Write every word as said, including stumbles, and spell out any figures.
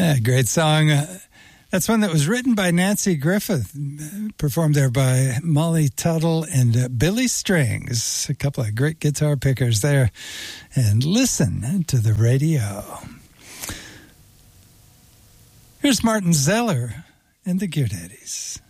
Yeah, great song. Uh, that's one that was written by Nancy Griffith, performed there by Molly Tuttle and uh, Billy Strings. A couple of great guitar pickers there. And listen to the radio. Here's Martin Zeller and the Gear Daddies.